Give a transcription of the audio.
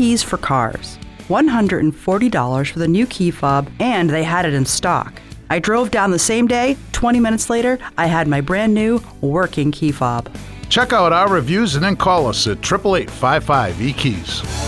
keys for cars. $140 for the new key fob, and they had it in stock. I drove down the same day. 20 minutes later, I had my brand new working key fob. Check out our reviews and then call us at 888-55-EKEYS.